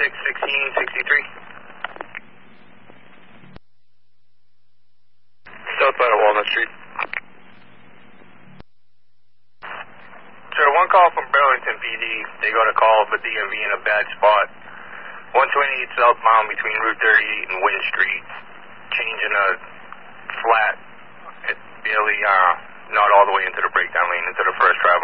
Southside of Walnut Street. Sir, one call from Burlington PD. They got a call of a DMV in a bad spot. 128 southbound between Route 38 and Wynn Street. Changing a flat. It's barely not all the way into the breakdown lane, into the first traffic.